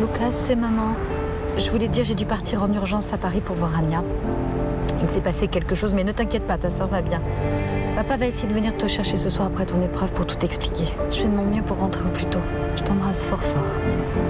Lucas, c'est maman. Je voulais te dire, j'ai dû partir en urgence à Paris pour voir Anya. Il s'est passé quelque chose, mais ne t'inquiète pas, ta sœur va bien. Papa va essayer de venir te chercher ce soir après ton épreuve pour tout expliquer. Je fais de mon mieux pour rentrer au plus tôt. Je t'embrasse fort fort.